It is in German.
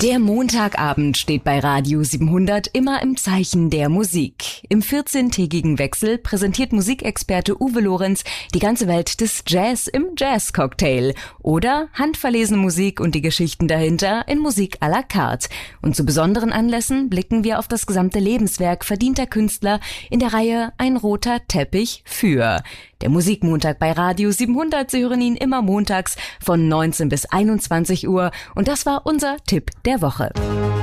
Der Montagabend steht bei Radio 700 immer im Zeichen der Musik. Im 14-tägigen Wechsel präsentiert Musikexperte Uwe Lorenz die ganze Welt des Jazz im Jazz-Cocktail oder handverlesene Musik und die Geschichten dahinter in Musik à la carte. Und zu besonderen Anlässen blicken wir auf das gesamte Lebenswerk verdienter Künstler in der Reihe Ein roter Teppich für. Der Musikmontag bei Radio 700, Sie hören ihn immer montags von 19 bis 21 Uhr und das war unser Tipp der Woche.